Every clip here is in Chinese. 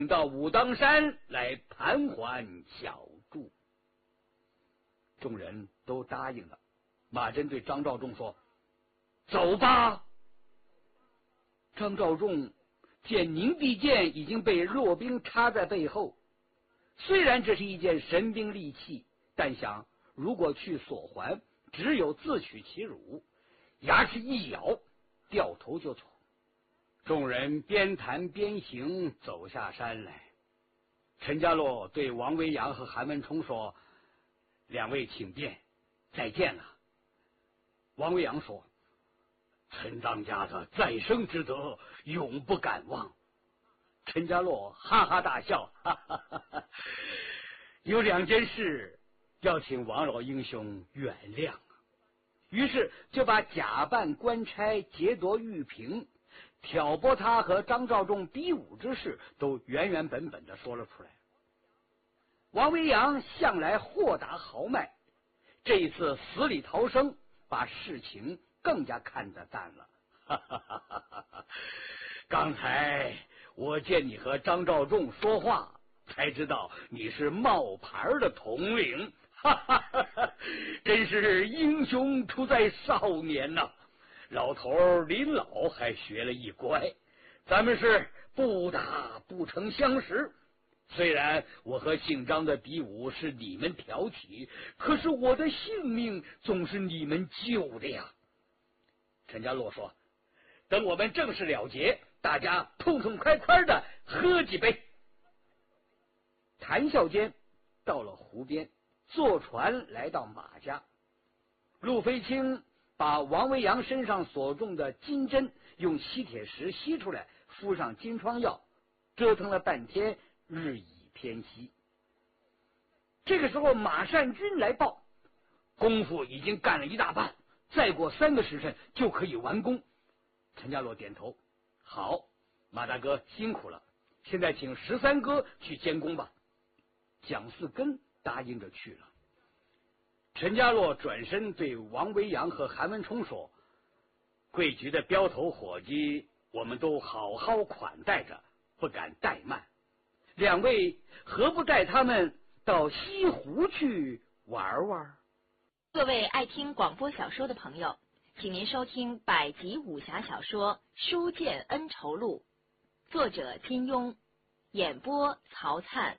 到武当山来盘桓小筑。众人都答应了。马真对张召仲说：“走吧。”张召仲见凝碧剑已经被骆兵插在背后，虽然这是一件神兵利器，但想如果去索还，只有自取其辱，牙齿一咬，掉头就走。众人边谈边行，走下山来。陈家洛对王维扬和韩文冲说：“两位请便，再见了。”王维扬说：“陈当家的再生之德，永不敢忘。”陈家洛哈哈大笑，哈哈哈哈，有两件事要请王老英雄原谅。于是就把假扮官差、劫夺玉瓶、挑拨他和张召仲比武之事都原原本本的说了出来。王维扬向来豁达豪迈，这一次死里逃生，把事情更加看得淡了。哈哈哈哈哈！刚才我见你和张召仲说话，才知道你是冒牌的统领，哈哈哈哈！真是英雄出在少年呐！老头临老还学了一乖，咱们是不打不成相识。虽然我和姓张的比武是你们挑起，可是我的性命总是你们救的呀。陈家洛说：“等我们正式了结，大家痛痛快快的喝几杯。”谈笑间，到了湖边，坐船来到马家。陆飞清把王维扬身上所中的金针用吸铁石吸出来，敷上金疮药，折腾了半天，日已偏西。这个时候马善君来报，功夫已经干了一大半，再过3个时辰就可以完工。陈家洛点头：“好，马大哥辛苦了，现在请13哥去监工吧。”蒋四根答应着去了。陈家洛转身对王维扬和韩文冲说：“贵局的镖头伙计，我们都好好款待着，不敢怠慢。两位何不带他们到西湖去玩玩？” 各位爱听广播小说的朋友，请您收听百集武侠小说《书剑恩仇录》，作者金庸，演播曹灿。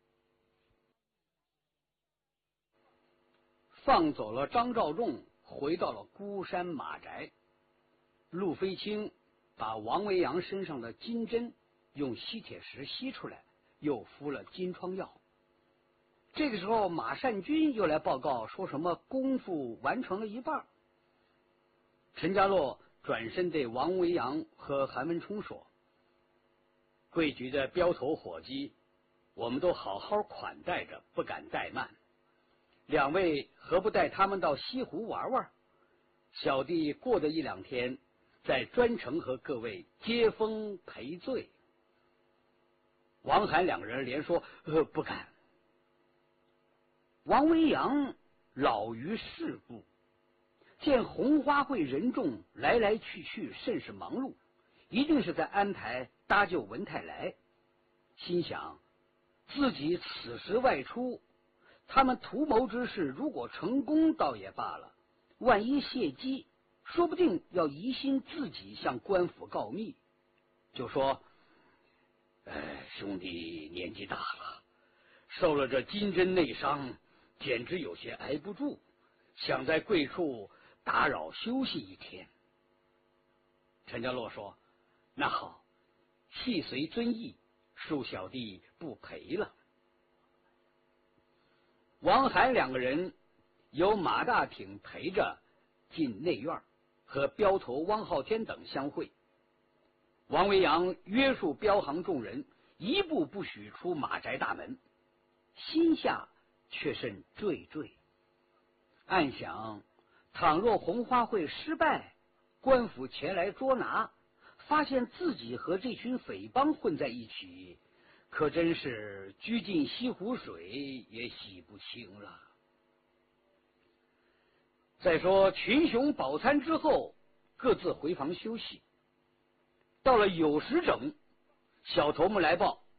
放走了张召仲，回到了孤山马宅。陆飞清把王维扬身上的金针用吸铁石吸出来，又敷了金疮药。这个时候马善君又来报告，说什么功夫完成了一半。陈家洛转身对王维扬和韩文冲说：“贵局的镖头伙计，我们都好好款待着，不敢怠慢。两位何不带他们到西湖玩玩？小弟过得1、2天，再专程和各位接风赔罪。”王韩两人连说：“不敢。”王维扬老于世故，见红花会人众来来去去，甚是忙碌，一定是在安排搭救文泰来。心想自己此时外出，他们图谋之事如果成功倒也罢了，万一泄机，说不定要疑心自己向官府告密。就说：“兄弟年纪大了，受了这金针内伤，简直有些挨不住，想在贵处打扰休息1天。”陈家洛说：“那好，细随尊意，恕小弟不陪了。”王韩两个人由马大挺陪着进内院，和镖头汪浩天等相会。王维扬约束镖行众人，一步不许出马宅大门，心下却甚惴惴，暗想倘若红花会失败，官府前来捉拿，发现自己和这群匪帮混在一起，可真是拘进西湖水也洗不清了。再说群雄饱餐之后，各自回房休息。到了酉时整，小头目来报，